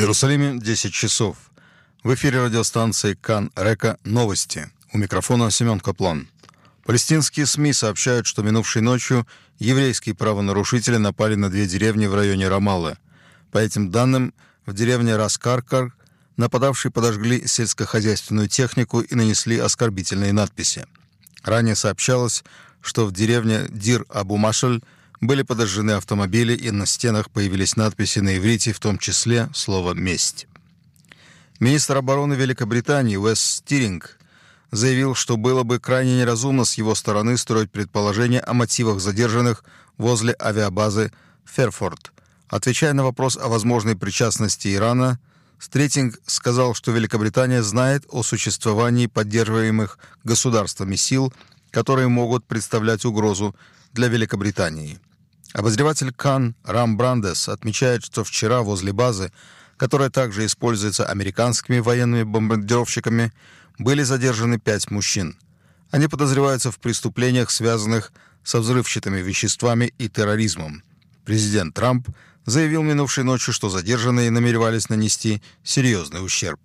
Иерусалиме 10 часов. В эфире радиостанции Кан Река новости. У микрофона Семен Каплан. Палестинские СМИ сообщают, что минувшей ночью еврейские правонарушители напали на 2 деревни в районе Рамаллы. По этим данным, в деревне Рас-Каркар нападавшие подожгли сельскохозяйственную технику и нанесли оскорбительные надписи. Ранее сообщалось, что в деревне Дир-Абу-Машаль были подожжены автомобили, и на стенах появились надписи на иврите, в том числе слово «месть». Министр обороны Великобритании Уэс Стиринг заявил, что было бы крайне неразумно с его стороны строить предположения о мотивах задержанных возле авиабазы Ферфорд. Отвечая на вопрос о возможной причастности Ирана, Стиринг сказал, что Великобритания знает о существовании поддерживаемых государствами сил, которые могут представлять угрозу для Великобритании. Обозреватель Кан Рам Брандес отмечает, что вчера возле базы, которая также используется американскими военными бомбардировщиками, были задержаны 5 мужчин. Они подозреваются в преступлениях, связанных со взрывчатыми веществами и терроризмом. Президент Трамп заявил минувшей ночью, что задержанные намеревались нанести серьезный ущерб.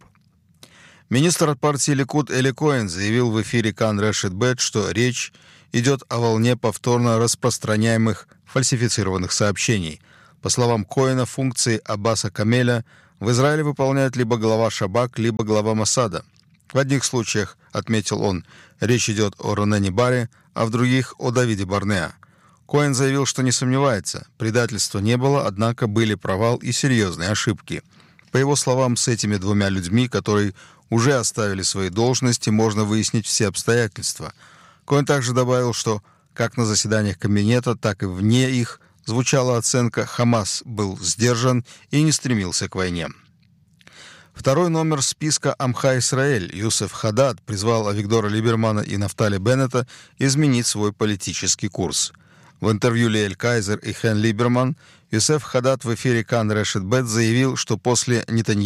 Министр от партии Ликуд Эли Коэн заявил в эфире Кан Решет Бет, что речь идет о волне повторно распространяемых фальсифицированных сообщений. По словам Коэна, функции Аббаса Камеля в Израиле выполняют либо глава Шабак, либо глава Моссада. В одних случаях, отметил он, речь идет о Ронене Барре, а в других — о Давиде Барнеа. Коэн заявил, что не сомневается, предательства не было, однако были провал и серьезные ошибки. По его словам, с этими 2 людьми, которые уже оставили свои должности, можно выяснить все обстоятельства. Коэн также добавил, что как на заседаниях кабинета, так и вне их звучала оценка: Хамас был сдержан и не стремился к войне. Второй номер списка Амха Исраэль Юсеф Хадад призвал Авигдора Либермана и Нафтали Беннета изменить свой политический курс. В интервью Лиэль Кайзер и Хен Либерман Юсеф Хадад в эфире Кан Решет Бет заявил, что после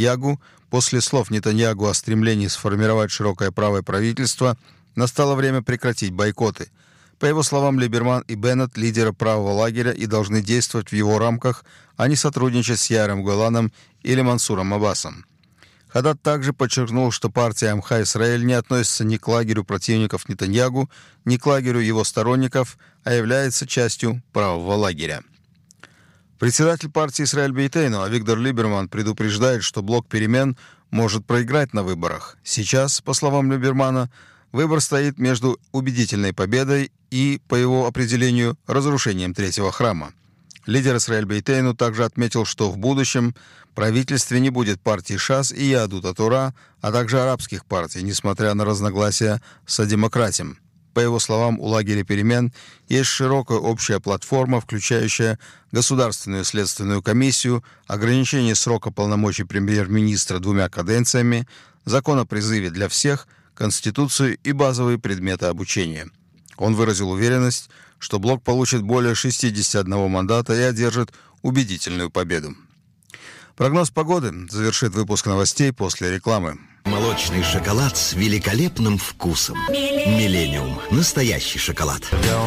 слов Нетаньягу о стремлении сформировать широкое правое правительство, настало время прекратить бойкоты. По его словам, Либерман и Беннет — лидеры правого лагеря и должны действовать в его рамках, а не сотрудничать с Яиром Голаном или Мансуром Аббасом. Хадад также подчеркнул, что партия Амха Исраэль не относится ни к лагерю противников Нетаньягу, ни к лагерю его сторонников, а является частью правого лагеря. Председатель партии Исраэль Бейтейну Авигдор Либерман предупреждает, что блок перемен может проиграть на выборах. Сейчас, по словам Либермана, выбор стоит между убедительной победой и, по его определению, разрушением Третьего храма. Лидер Исраэль Бейтейну также отметил, что в будущем в правительстве не будет партии ШАС и Яадут ха-Тора, а также арабских партий, несмотря на разногласия с демократией. По его словам, у лагеря перемен есть широкая общая платформа, включающая Государственную следственную комиссию, ограничение срока полномочий премьер-министра 2 каденциями, закон о призыве для всех, Конституцию и базовые предметы обучения. Он выразил уверенность, что блок получит более 61 мандата и одержит убедительную победу. Прогноз погоды завершит выпуск новостей после рекламы. Молочный шоколад с великолепным вкусом. Миллениум. Настоящий шоколад.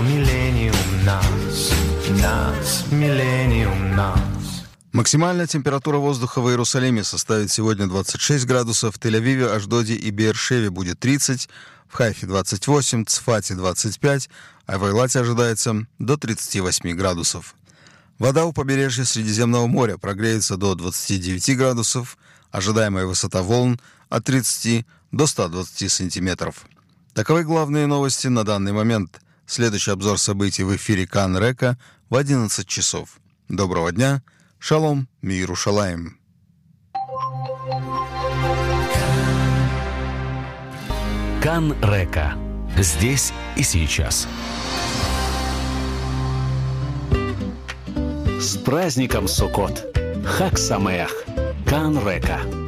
Максимальная температура воздуха в Иерусалиме составит сегодня 26 градусов, в Тель-Авиве, Ашдоде и Беэр-Шеве будет 30, в Хайфе 28, Цфате 25, а в Эйлате ожидается до 38 градусов. Вода у побережья Средиземного моря прогреется до 29 градусов, ожидаемая высота волн от 30 до 120 сантиметров. Таковы главные новости на данный момент. Следующий обзор событий в эфире Кан Река в 11 часов. Доброго дня. Шалом, Миерушалаим. Кан Река. Здесь и сейчас. С праздником Суккот! Хаг Самеах! Кан Река.